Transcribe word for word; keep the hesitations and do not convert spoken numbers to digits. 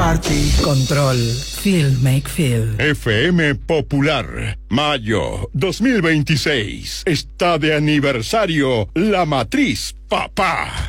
Party. Control. Feel make feel. F M Popular. Mayo dos mil veintiséis. Está de aniversario La Matriz, papá.